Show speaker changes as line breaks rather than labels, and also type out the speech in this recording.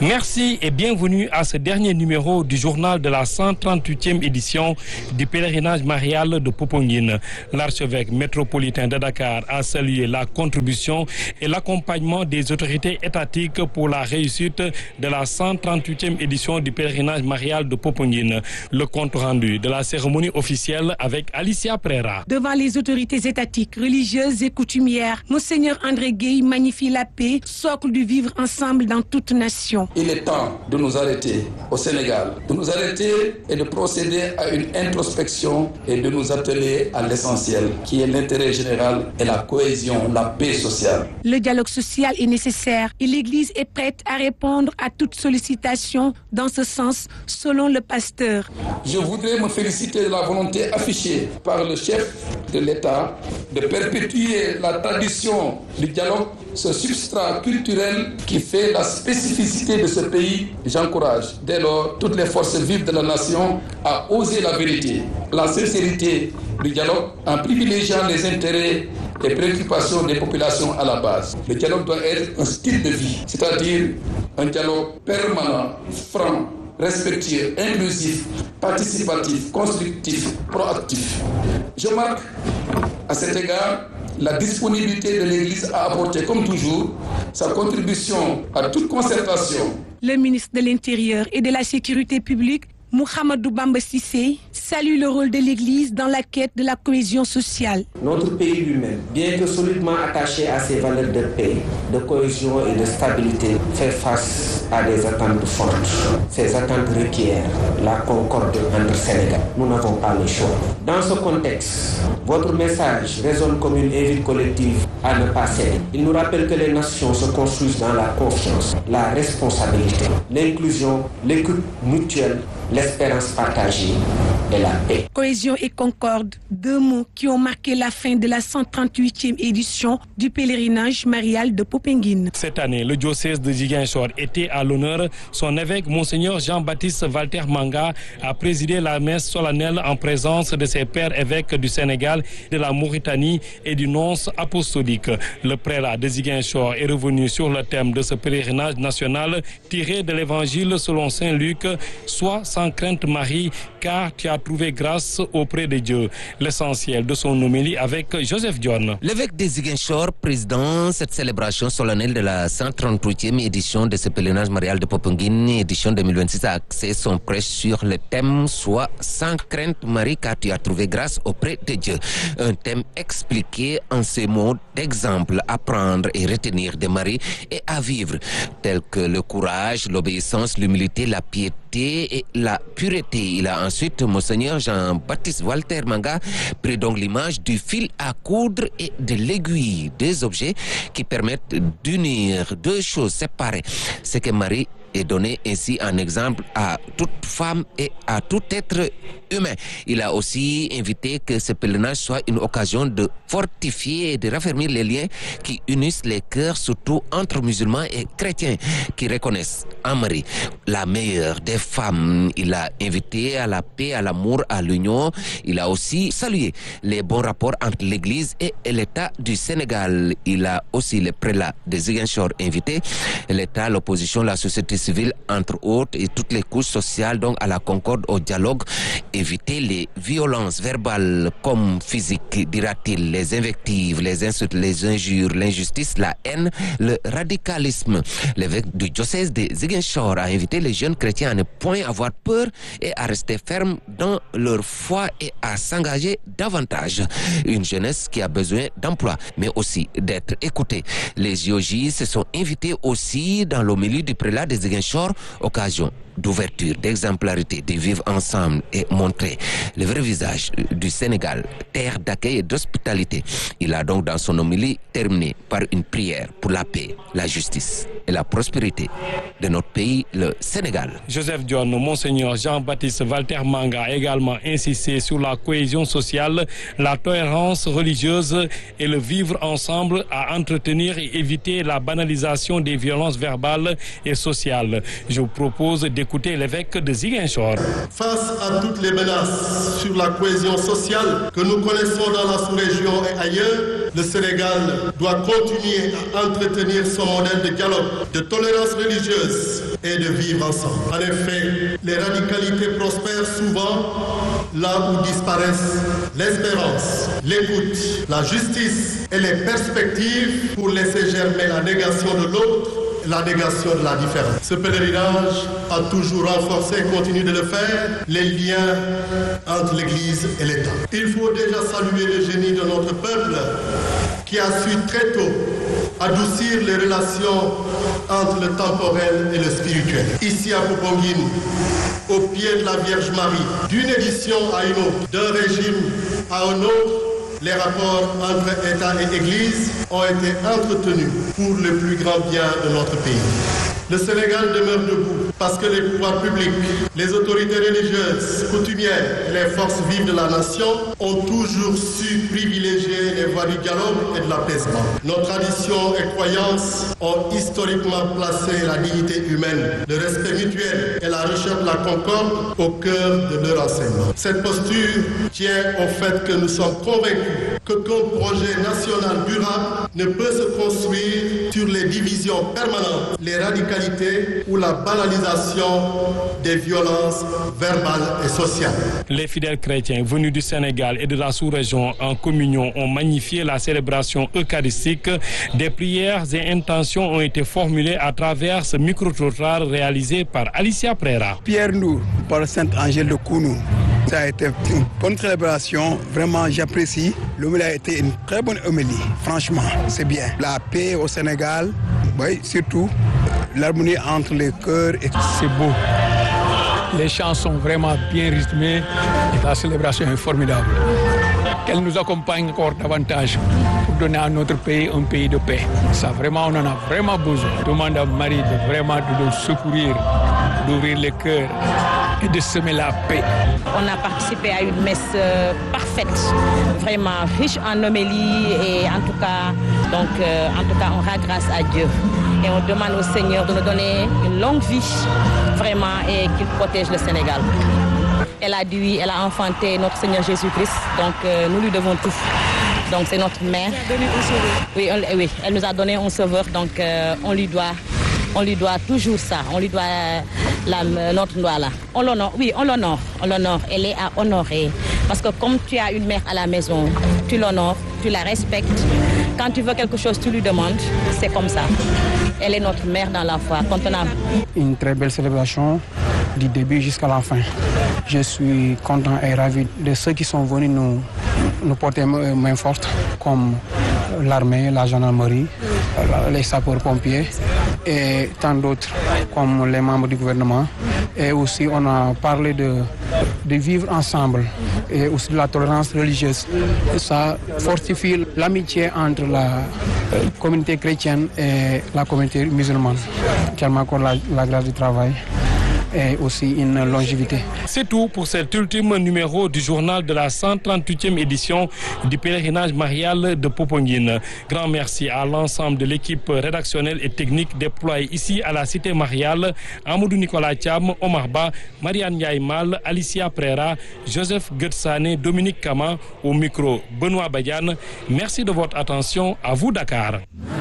Merci et bienvenue à ce dernier numéro du journal de la 138e édition du pèlerinage marial de Popenguine. L'archevêque métropolitain de Dakar a salué la contribution et l'accompagnement des autorités étatiques pour la réussite de la 138e édition du pèlerinage marial de Popenguine. Le compte rendu de la cérémonie officielle avec Alicia Prera.
Devant les autorités étatiques, religieuses et coutumières, Monseigneur André Gueye magnifie la paix, socle du vivre ensemble dans toute nation.
Il est temps de nous arrêter au Sénégal, de nous arrêter et de procéder à une introspection et de nous atteler à l'essentiel, qui est l'intérêt général et la cohésion, la paix sociale.
Le dialogue social est nécessaire et l'Église est prête à répondre à toute sollicitation dans ce sens, selon le pasteur.
Je voudrais me féliciter de la volonté affichée par le chef de l'État de perpétuer la tradition du dialogue, ce substrat culturel qui fait la spécificité de ce pays. J'encourage dès lors toutes les forces vives de la nation à oser la vérité, la sincérité du dialogue en privilégiant les intérêts et préoccupations des populations à la base. Le dialogue doit être un style de vie, c'est-à-dire un dialogue permanent, franc, respectueux, inclusif, participatif, constructif, proactif. Je marque à cet égard la disponibilité de l'Église à apporter, comme toujours, sa contribution à toute concertation.
Le ministre de l'Intérieur et de la Sécurité publique, Mouhamadou Bamba Cissé, salue le rôle de l'Église dans la quête de la cohésion sociale.
Notre pays lui-même, bien que solidement attaché à ses valeurs de paix, de cohésion et de stabilité, fait face à des attentes fortes. Ces attentes requièrent la concorde entre Sénégal. Nous n'avons pas le choix. Dans ce contexte, votre message résonne comme une invite collective à ne pas céder. Il nous rappelle que les nations se construisent dans la confiance, la responsabilité, l'inclusion, l'écoute mutuelle, l'espérance partagée et la paix.
Cohésion et concorde, deux mots qui ont marqué la fin de la 138e édition du pèlerinage marial de Popenguine.
Cette année, le diocèse de Ziguinchor était à l'honneur. Son évêque, Monseigneur Jean-Baptiste Walter Manga, a présidé la messe solennelle en présence de ses pères évêques du Sénégal, de la Mauritanie et du nonce apostolique. Le prélat de Ziguinchor est revenu sur le thème de ce pèlerinage national tiré de l'évangile selon saint Luc, soit sans crainte Marie, car tu as trouvé grâce auprès de Dieu. L'essentiel de son homélie avec Joseph Dione.
L'évêque de Ziguinchor, président cette célébration solennelle de la 138e édition de ce pèlerinage marial de Popenguine, édition 2026, a axé son prêche sur le thème soit sans crainte Marie, car tu as trouvé grâce auprès de Dieu. Un thème expliqué en ces mots d'exemple à prendre et retenir de Marie et à vivre, tels que le courage, l'obéissance, l'humilité, la piété et la pureté. Il a ensuite, Monseigneur Jean-Baptiste Walter Manga, pris donc l'image du fil à coudre et de l'aiguille, des objets qui permettent d'unir deux choses séparées. C'est que Marie est donné ainsi un exemple à toute femme et à tout être humain. Il a aussi invité que ce pèlerinage soit une occasion de fortifier et de raffermir les liens qui unissent les cœurs, surtout entre musulmans et chrétiens, qui reconnaissent en Marie la meilleure des femmes. Il a invité à la paix, à l'amour, à l'union. Il a aussi salué les bons rapports entre l'Église et l'État du Sénégal. Il a aussi les prélats de Ziguinchor invité, l'État, l'opposition, la société civile, entre autres, et toutes les couches sociales, donc à la concorde, au dialogue, éviter les violences verbales comme physiques, dira-t-il, les invectives, les insultes, les injures, l'injustice, la haine, le radicalisme. L'évêque du diocèse de Ziguinchor a invité les jeunes chrétiens à ne point avoir peur et à rester fermes dans leur foi et à s'engager davantage. Une jeunesse qui a besoin d'emploi, mais aussi d'être écoutée. Les JOJ se sont invités aussi dans l'homélie du prélat de Ziguinchor, occasion d'ouverture, d'exemplarité, de vivre ensemble et montrer le vrai visage du Sénégal, terre d'accueil et d'hospitalité. Il a donc dans son homélie terminé par une prière pour la paix, la justice et la prospérité de notre pays, le Sénégal.
Joseph Dione, Monseigneur Jean-Baptiste Walter Manga a également insisté sur la cohésion sociale, la tolérance religieuse et le vivre ensemble à entretenir et éviter la banalisation des violences verbales et sociales. Je vous propose d'écouter l'évêque de Ziguinchor.
Face à toutes les menaces sur la cohésion sociale que nous connaissons dans la sous-région et ailleurs, Le Sénégal doit continuer à entretenir son modèle de dialogue, de tolérance religieuse et de vivre ensemble. En effet, les radicalités prospèrent souvent là où disparaissent l'espérance, l'écoute, la justice et les perspectives pour laisser germer la négation de l'autre, la négation de la différence. Ce pèlerinage a toujours renforcé et continue de le faire les liens entre l'Église et l'État. Il faut déjà saluer le génie de notre peuple qui a su très tôt adoucir les relations entre le temporel et le spirituel. Ici à Popenguine, au pied de la Vierge Marie, d'une édition à une autre, d'un régime à un autre, les rapports entre État et Église ont été entretenus pour le plus grand bien de notre pays. Le Sénégal demeure debout parce que les pouvoirs publics, les autorités religieuses, coutumières et les forces vives de la nation ont toujours su privilégier les voies du dialogue et de l'apaisement. Nos traditions et croyances ont historiquement placé la dignité humaine, le respect mutuel et la recherche de la concorde au cœur de leur enseignement. Cette posture tient au fait que nous sommes convaincus qu'aucun projet national durable ne peut se construire sur les divisions permanentes, les radicalités ou la banalisation des violences verbales et sociales.
Les fidèles chrétiens venus du Sénégal et de la sous-région en communion ont magnifié la célébration eucharistique. Des prières et intentions ont été formulées à travers ce micro-trottoir réalisé par Alicia Prera.
Pierre Ndour, par le Saint-Angèle de Kounou. Ça a été une bonne célébration, vraiment j'apprécie. L'homélie a été une très bonne homélie, franchement, c'est bien. La paix au Sénégal, oui, surtout l'harmonie entre les cœurs.
C'est beau. Les chants sont vraiment bien rythmés et la célébration est formidable. Qu'elle nous accompagne encore davantage pour donner à notre pays un pays de paix. Ça vraiment, on en a vraiment besoin. Je demande à Marie de nous secourir, d'ouvrir les cœurs et de semer la paix.
On a participé à une messe parfaite, vraiment riche en homélie et en tout cas, on rend grâce à Dieu. Et on demande au Seigneur de nous donner une longue vie, vraiment, et qu'il protège le Sénégal. Elle a dit oui, elle a enfanté notre Seigneur Jésus-Christ, donc nous lui devons tout. Donc c'est notre mère. Elle a donné un sauveur. Oui, elle nous a donné un sauveur, donc on lui doit toujours ça. On lui doit notre loi là. On l'honore, oui, on l'honore. Elle est à honorer. Parce que comme tu as une mère à la maison, tu l'honores, tu la respectes. Quand tu veux quelque chose, tu lui demandes. C'est comme ça. Elle est notre mère dans la foi. Quand on a...
Une très belle célébration du début jusqu'à la fin. Je suis content et ravi de ceux qui sont venus nous porter main forte, comme l'armée, la gendarmerie, les sapeurs-pompiers et tant d'autres, comme les membres du gouvernement. Et aussi, on a parlé de vivre ensemble et aussi de la tolérance religieuse. Et ça fortifie l'amitié entre la communauté chrétienne et la communauté musulmane, qui m'accorde la grâce du travail et aussi une longévité.
C'est tout pour cet ultime numéro du journal de la 138e édition du pèlerinage marial de Popenguine. Grand merci à l'ensemble de l'équipe rédactionnelle et technique déployée ici à la cité mariale. Amadou Nicolas Thiam, Omar Ba, Marianne Yaïmal, Alicia Prera, Joseph Guetsane, Dominique Kama, au micro Benoît Badiane. Merci de votre attention. À vous Dakar.